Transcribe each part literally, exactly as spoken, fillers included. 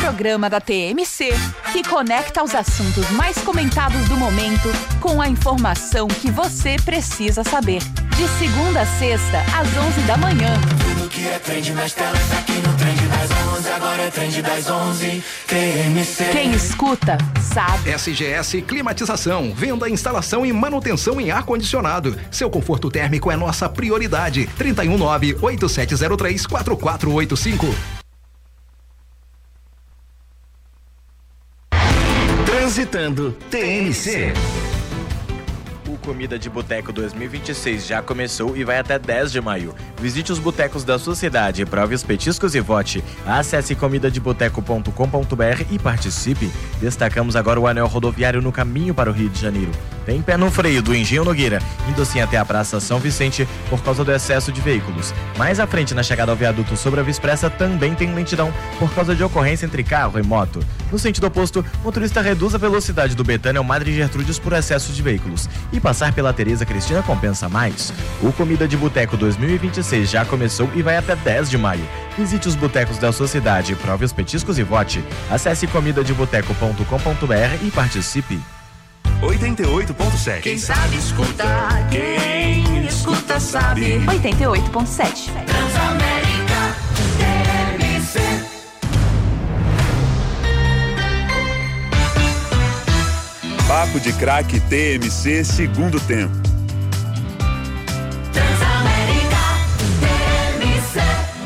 programa da T M C, que conecta os assuntos mais comentados do momento com a informação que você precisa saber. De segunda a sexta, às onze da manhã. Tudo que é trend nas telas, tá aqui no Trend das onze, agora é Trend das onze, T M C. Quem escuta, sabe. S G S Climatização, venda, instalação e manutenção em ar-condicionado. Seu conforto térmico é nossa prioridade. trinta e um nove, oito sete zero três, quatro quatro oito cinco. Transitando T M C. O Comida de Boteco dois mil e vinte e seis já começou e vai até dez de maio. Visite os botecos da sua cidade, prove os petiscos e vote. Acesse comida de boteco ponto com ponto b r e participe. Destacamos agora o anel rodoviário no caminho para o Rio de Janeiro. Tem pé no freio do Engenho Nogueira, indo assim até a Praça São Vicente por causa do excesso de veículos. Mais à frente, na chegada ao viaduto sobre a Via Expressa, também tem lentidão por causa de ocorrência entre carro e moto. No sentido oposto, o motorista reduz a velocidade do Betânia ao Madre Gertrudes por excesso de veículos. E passar pela Tereza Cristina compensa mais. O Comida de Boteco dois mil e vinte e seis já começou e vai até dez de maio. Visite os botecos da sua cidade, prove os petiscos e vote. Acesse comida de boteco ponto com ponto b r e participe. oitenta e oito ponto sete. Quem sabe escuta, quem escuta sabe. oitenta e oito ponto sete. Transamérica, T M C. Papo de Craque T M C, segundo tempo. Transamérica, T M C.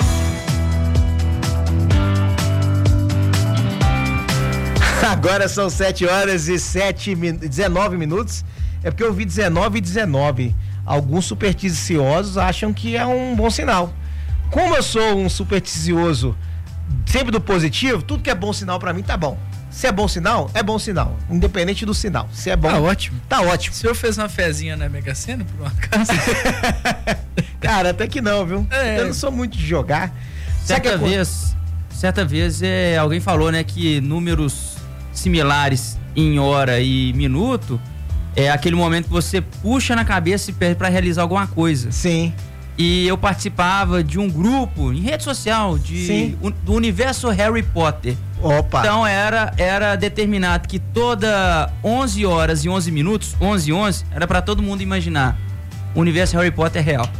Agora são sete horas e sete, dezenove minutos. É porque eu vi dezenove e dezenove. Alguns supersticiosos acham que é um bom sinal. Como eu sou um supersticioso sempre do positivo, tudo que é bom sinal pra mim tá bom. Se é bom sinal, é bom sinal. Independente do sinal. Se é bom, tá ótimo. Tá ótimo. O senhor fez uma fezinha na Mega Sena, por um acaso? Cara, até que não, viu? É. Eu não sou muito de jogar. Certa Sabe que vez, certa vez é, alguém falou, né, que números similares em hora e minuto é aquele momento que você puxa na cabeça e perde pra realizar alguma coisa. Sim. E eu participava de um grupo em rede social de, un, do universo Harry Potter. Opa. Então era, era determinado que toda onze horas e onze minutos, onze e onze, era pra todo mundo imaginar. O universo Harry Potter é real.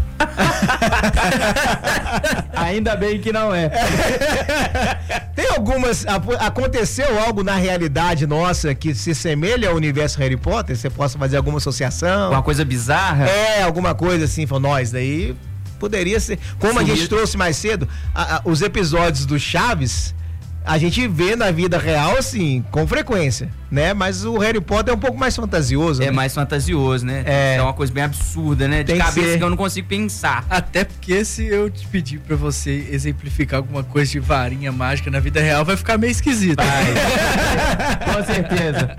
Ainda bem que não é. Tem algumas. Aconteceu algo na realidade nossa que se semelha ao universo Harry Potter? Você possa fazer alguma associação? Uma coisa bizarra? É, alguma coisa assim, falou, nós, daí poderia ser. Como Sim. a gente trouxe mais cedo, a, a, os episódios do Chaves, a gente vê na vida real, assim, com frequência, né? Mas o Harry Potter é um pouco mais fantasioso, É né? mais fantasioso, né? É. É uma coisa bem absurda, né? De Tem que cabeça ser. que eu não consigo pensar. Até porque se eu te pedir pra você exemplificar alguma coisa de varinha mágica na vida real, vai ficar meio esquisito. Com certeza.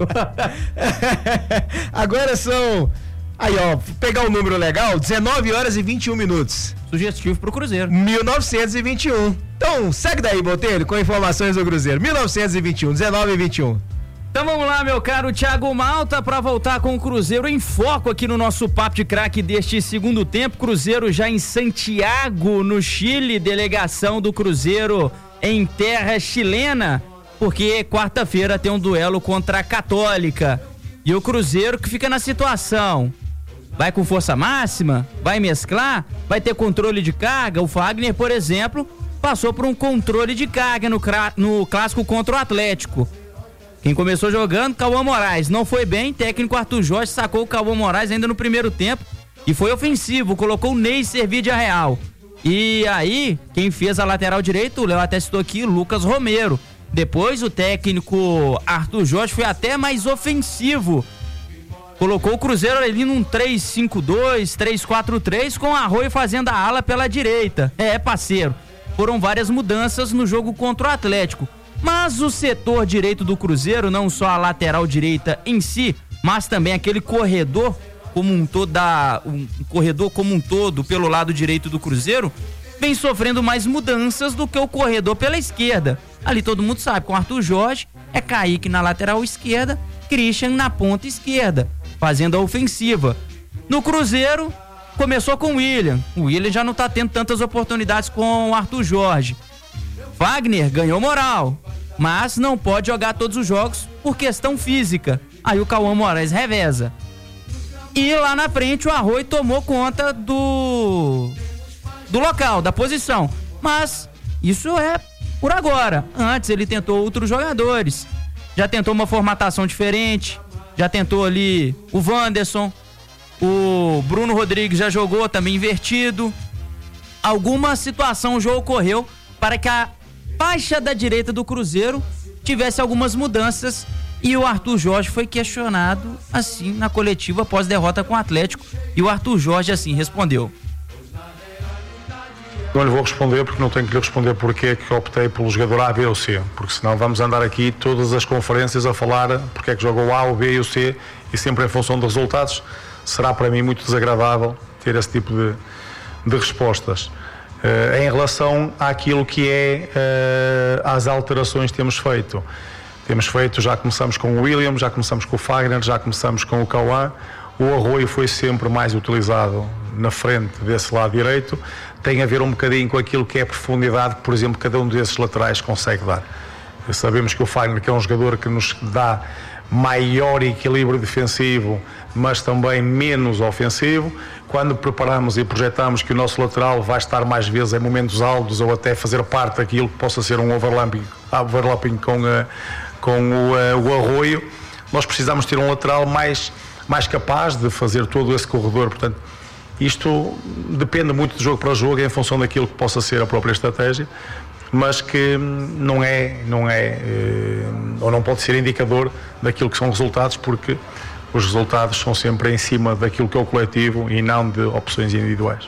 Agora são... Aí, ó, pegar um número legal, dezenove horas e vinte e um minutos. Sugestivo pro Cruzeiro. mil novecentos e vinte e um. Então, segue daí, Botelho, com informações do Cruzeiro. mil novecentos e vinte e um, dezenove e vinte e um. Então vamos lá, meu caro Thiago Malta, para voltar com o Cruzeiro em foco aqui no nosso Papo de Craque deste segundo tempo. Cruzeiro já em Santiago, no Chile, delegação do Cruzeiro em terra chilena, porque quarta-feira tem um duelo contra a Católica. E o Cruzeiro que fica na situação... Vai com força máxima? Vai mesclar? Vai ter controle de carga? O Fagner, por exemplo, passou por um controle de carga no, no clássico contra o Atlético. Quem começou jogando, Cauã Moraes. Não foi bem, técnico Arthur Jorge sacou o Cauã Moraes ainda no primeiro tempo e foi ofensivo, colocou o Ney Servidia Real. E aí, quem fez a lateral direita, o Léo até citou aqui, Lucas Romero. Depois o técnico Arthur Jorge foi até mais ofensivo. Colocou o Cruzeiro ali num três cinco dois, três quatro três, com Arroio fazendo a ala pela direita. É, parceiro, foram várias mudanças no jogo contra o Atlético. Mas o setor direito do Cruzeiro, não só a lateral direita em si, mas também aquele corredor como um todo, um corredor como um todo pelo lado direito do Cruzeiro, vem sofrendo mais mudanças do que o corredor pela esquerda. Ali todo mundo sabe, com Arthur Jorge, é Kaique na lateral esquerda, Christian na ponta esquerda, fazendo a ofensiva. No Cruzeiro, começou com o William. O William já não tá tendo tantas oportunidades com o Arthur Jorge. Fagner ganhou moral, mas não pode jogar todos os jogos por questão física. Aí o Cauã Moraes reveza. E lá na frente o Arroio tomou conta do do local, da posição. Mas isso é por agora. Antes ele tentou outros jogadores. Já tentou uma formatação diferente. Já tentou ali o Wanderson. O Bruno Rodrigues já jogou também invertido. Alguma situação já ocorreu para que a faixa da direita do Cruzeiro tivesse algumas mudanças. E o Arthur Jorge foi questionado assim na coletiva após derrota com o Atlético. E o Arthur Jorge assim respondeu. Não lhe vou responder porque não tenho que lhe responder porque é que optei pelo jogador A, B ou C. Porque senão vamos andar aqui todas as conferências a falar porque é que jogou o A, o B e o C e sempre em função de resultados. Será para mim muito desagradável ter esse tipo de, de respostas. Uh, em relação àquilo que é uh, às alterações que temos feito. Temos feito, já começamos com o William, já começamos com o Fagner, já começamos com o Cauã. O Arroio foi sempre mais utilizado na frente desse lado direito. Tem a ver um bocadinho com aquilo que é a profundidade que, por exemplo, cada um desses laterais consegue dar. Sabemos que o Fagner, que é um jogador que nos dá maior equilíbrio defensivo, mas também menos ofensivo. Quando preparamos e projetamos que o nosso lateral vai estar mais vezes em momentos altos ou até fazer parte daquilo que possa ser um overlapping, overlapping com, uh, com o, uh, o Arroio, nós precisamos ter um lateral mais, mais capaz de fazer todo esse corredor. Portanto, isto depende muito de jogo para jogo, em função daquilo que possa ser a própria estratégia, mas que não é, não é ou não pode ser indicador daquilo que são resultados, porque os resultados são sempre em cima daquilo que é o coletivo e não de opções individuais.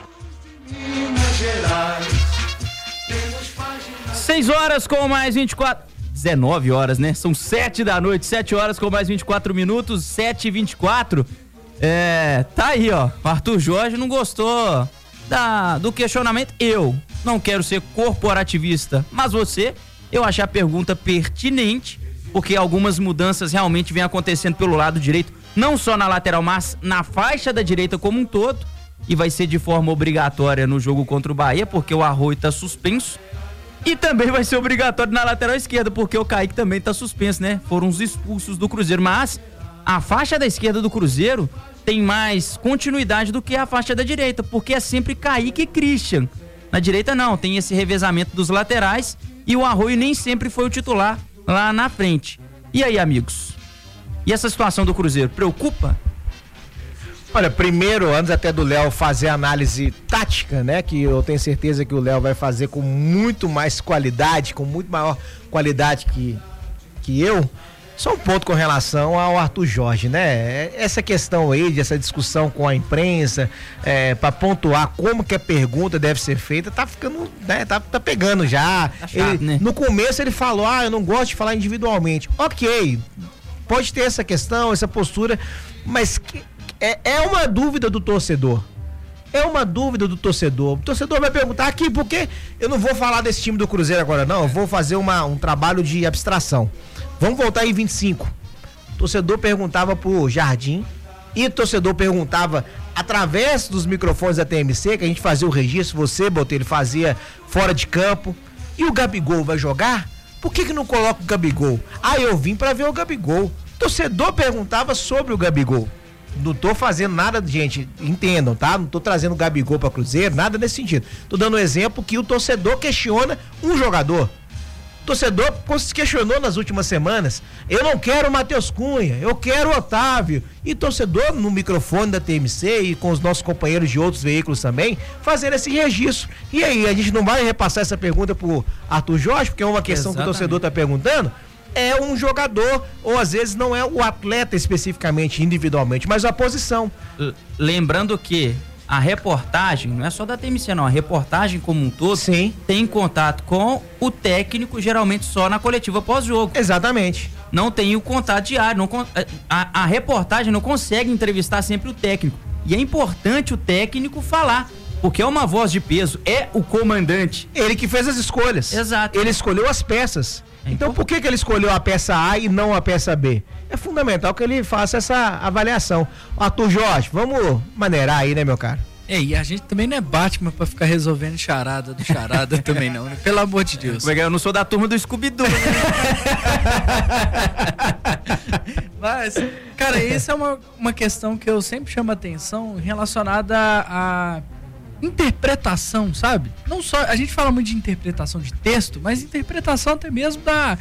seis horas com mais vinte e quatro... dezenove horas, né? São sete da noite, sete horas com mais vinte e quatro minutos, sete e vinte e quatro. É, tá aí, ó. O Arthur Jorge não gostou da, do questionamento. Eu não quero ser corporativista, mas você, eu achei a pergunta pertinente, porque algumas mudanças realmente vêm acontecendo pelo lado direito, não só na lateral, mas na faixa da direita como um todo, e vai ser de forma obrigatória no jogo contra o Bahia, porque o Arroio tá suspenso, e também vai ser obrigatório na lateral esquerda, porque o Kaique também tá suspenso, né? Foram os expulsos do Cruzeiro, mas a faixa da esquerda do Cruzeiro tem mais continuidade do que a faixa da direita, porque é sempre Kaique e Christian. Na direita não, tem esse revezamento dos laterais e o Arroio nem sempre foi o titular lá na frente. E aí, amigos? E essa situação do Cruzeiro, preocupa? Olha, primeiro, antes até do Léo fazer a análise tática, né, que eu tenho certeza que o Léo vai fazer com muito mais qualidade, com muito maior qualidade que, que eu, só um ponto com relação ao Arthur Jorge, né? Essa questão aí, de essa discussão com a imprensa, é, para pontuar como que a pergunta deve ser feita, tá ficando, né? Tá, tá pegando já. Tá chato, ele, né? No começo ele falou, ah, eu não gosto de falar individualmente. Ok, pode ter essa questão, essa postura, mas que, é, é uma dúvida do torcedor. É uma dúvida do torcedor. O torcedor vai perguntar aqui, por que eu não vou falar desse time do Cruzeiro agora, não? Eu vou fazer uma, um trabalho de abstração. Vamos voltar em vinte e cinco. O torcedor perguntava pro Jardim e o torcedor perguntava através dos microfones da T M C, que a gente fazia o registro, você, Botelho, fazia fora de campo. E o Gabigol vai jogar? Por que que não coloca o Gabigol? Ah, eu vim pra ver o Gabigol. O torcedor perguntava sobre o Gabigol. Não tô fazendo nada, gente, entendam, tá? Não tô trazendo o Gabigol pra Cruzeiro, nada nesse sentido. Tô dando um exemplo que o torcedor questiona um jogador. O torcedor se questionou nas últimas semanas. Eu não quero o Matheus Cunha, eu quero o Otávio. E torcedor no microfone da T M C e com os nossos companheiros de outros veículos também, fazer esse registro. E aí, a gente não vai repassar essa pergunta pro Arthur Jorge, porque é uma questão Exatamente. Que o torcedor tá perguntando. É um jogador, ou às vezes não é o atleta especificamente, individualmente, mas a posição. Lembrando que a reportagem, não é só da T M C não, a reportagem como um todo Sim. tem contato com o técnico, geralmente só na coletiva pós-jogo. Exatamente. Não tem o contato diário, não, a, a reportagem não consegue entrevistar sempre o técnico. E é importante o técnico falar, porque é uma voz de peso, é o comandante. Ele que fez as escolhas. Exato. Ele escolheu as peças. É então por que que ele escolheu a peça A e não a peça B? É fundamental que ele faça essa avaliação. Arthur Jorge, vamos maneirar aí, né, meu cara? É, e a gente também não é Batman pra ficar resolvendo charada do charada também não, né? Pelo amor de Deus. Eu não sou da turma do Scooby-Doo, né? Mas, cara, essa é uma, uma questão que eu sempre chamo a atenção relacionada a, a interpretação, sabe? Não só, a gente fala muito de interpretação de texto, mas interpretação até mesmo da,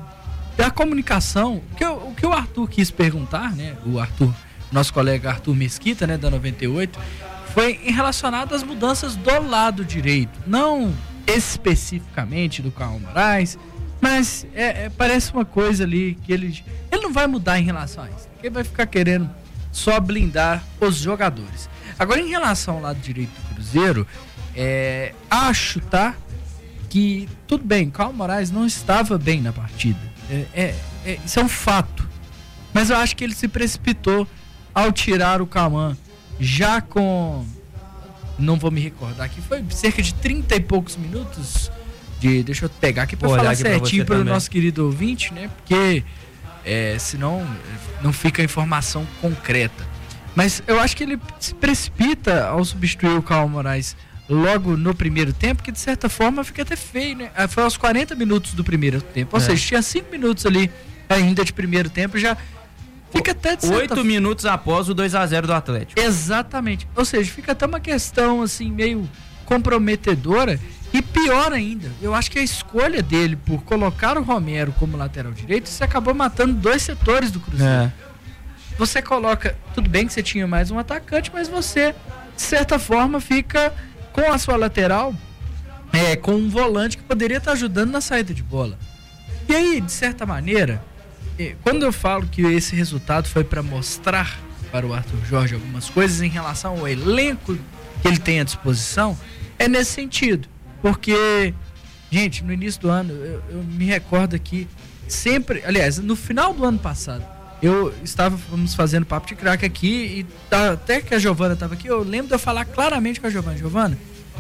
da comunicação. O que, eu, o que o Arthur quis perguntar, né? O Arthur, nosso colega Arthur Mesquita, né, da noventa e oito, foi em relacionado às mudanças do lado direito, não especificamente do Karl Moraes, mas é, é, parece uma coisa ali que ele, ele não vai mudar em relação a isso, ele vai ficar querendo só blindar os jogadores. Agora, em relação ao lado direito do Cruzeiro, é, acho, tá, que tudo bem, Karl Moraes não estava bem na partida, é, é, é, isso é um fato, mas eu acho que ele se precipitou ao tirar o Cauã, já com, não vou me recordar aqui, foi cerca de trinta e poucos minutos de, deixa eu pegar aqui para falar certinho para o nosso querido ouvinte, né, porque é, senão não fica a informação concreta, mas eu acho que ele se precipita ao substituir o Karl Moraes logo no primeiro tempo, que de certa forma fica até feio, né, foi aos quarenta minutos do primeiro tempo, ou é. seja, tinha cinco minutos ali ainda de primeiro tempo, já fica até de certa... Oito minutos após o dois a zero do Atlético. Exatamente. Ou seja, fica até uma questão assim meio comprometedora. E pior ainda, eu acho que a escolha dele por colocar o Romero como lateral direito, isso acabou matando dois setores do Cruzeiro. É. Você coloca, tudo bem que você tinha mais um atacante, mas você, de certa forma, fica com a sua lateral, é, com um volante que poderia estar ajudando na saída de bola. E aí, de certa maneira, quando eu falo que esse resultado foi para mostrar para o Arthur Jorge algumas coisas em relação ao elenco que ele tem à disposição, é nesse sentido. Porque, gente, no início do ano, eu, eu me recordo aqui, sempre, aliás, no final do ano passado, eu estávamos fazendo papo de craque aqui e tá, até que a Giovana estava aqui, eu lembro de eu falar claramente com a Giovana. Giovana,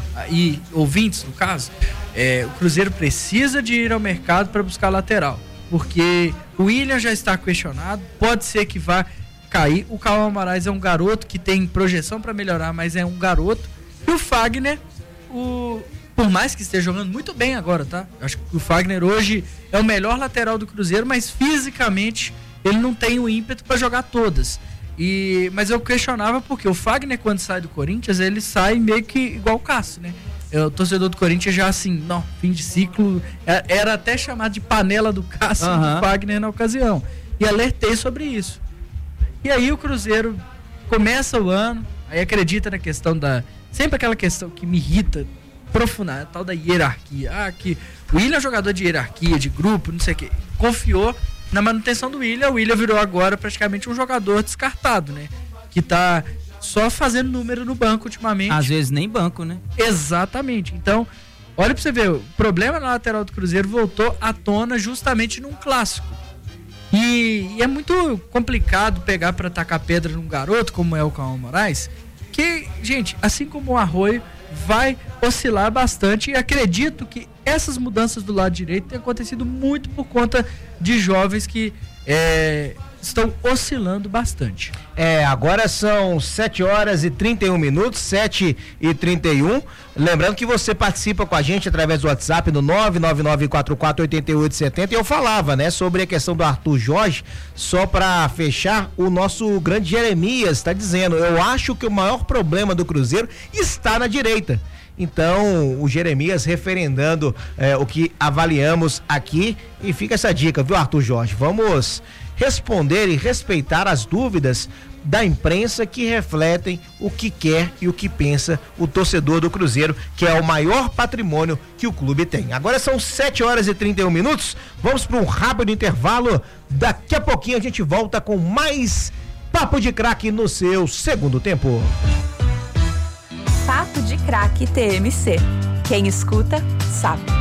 e ouvintes, no caso, é, o Cruzeiro precisa de ir ao mercado para buscar lateral. Porque o William já está questionado, pode ser que vá cair. O Karl Moraes é um garoto que tem projeção para melhorar, mas é um garoto. E o Fagner, o, por mais que esteja jogando muito bem agora, tá? Eu acho que o Fagner hoje é o melhor lateral do Cruzeiro, mas fisicamente ele não tem o ímpeto para jogar todas. E, mas eu questionava porque o Fagner, quando sai do Corinthians, ele sai meio que igual o Cássio, né? O torcedor do Corinthians já assim, não, fim de ciclo, era até chamado de panela do Cássio e uhum. do Fagner na ocasião. E alertei sobre isso. E aí o Cruzeiro começa o ano, aí acredita na questão da... Sempre aquela questão que me irrita profundamente, a tal da hierarquia. Ah, que o William é jogador de hierarquia, de grupo, não sei o quê. Confiou na manutenção do William. O William virou agora praticamente um jogador descartado, né? Que tá... só fazendo número no banco ultimamente. Às vezes nem banco, né? Exatamente. Então, olha pra você ver, o problema na lateral do Cruzeiro voltou à tona justamente num clássico. E, e é muito complicado pegar pra tacar pedra num garoto como é o Karl Moraes, que, gente, assim como o Arroio, vai oscilar bastante e acredito que essas mudanças do lado direito têm acontecido muito por conta de jovens que... É, estão oscilando bastante. É, agora são sete horas e trinta e um minutos, sete e trinta e um. Lembrando que você participa com a gente através do WhatsApp no nove nove nove quatro quatro oito oito sete zero. E eu falava, né, sobre a questão do Arthur Jorge, só para fechar, o nosso grande Jeremias está dizendo, eu acho que o maior problema do Cruzeiro está na direita. Então, o Jeremias referendando é, o que avaliamos aqui, e fica essa dica, viu, Arthur Jorge? Vamos responder e respeitar as dúvidas da imprensa que refletem o que quer e o que pensa o torcedor do Cruzeiro, que é o maior patrimônio que o clube tem. Agora são sete horas e trinta e um minutos, vamos para um rápido intervalo, daqui a pouquinho a gente volta com mais Papo de Craque no seu segundo tempo. Papo de Craque T M C. Quem escuta, sabe.